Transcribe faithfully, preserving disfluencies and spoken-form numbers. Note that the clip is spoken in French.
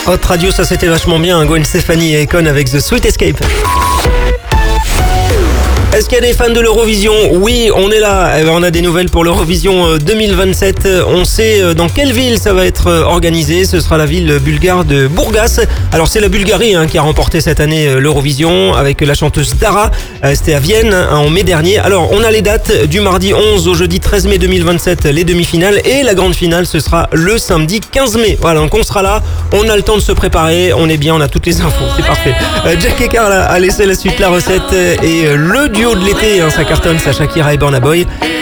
Hot Radio, ça c'était vachement bien, hein. Gwen Stefani et Akon avec The Sweet Escape. Est-ce qu'il y a des fans de l'Eurovision? Oui, on est là. Eh ben, on a des nouvelles pour l'Eurovision deux mille vingt-sept. On sait dans quelle ville ça va être organisé. Ce sera la ville bulgare de Burgas. Alors c'est la Bulgarie hein, qui a remporté cette année l'Eurovision avec la chanteuse Dara. C'était à Vienne hein, en mai dernier. Alors on a les dates du mardi onze au jeudi treize mai deux mille vingt-sept, les demi-finales. Et la grande finale, ce sera le samedi quinze mai. Voilà, donc on sera là. On a le temps de se préparer. On est bien, on a toutes les infos. C'est parfait. Euh, Jack et Carl a laissé la suite, la recette et le duo de l'été, hein, ça cartonne, ça Shakira et Burna Boy.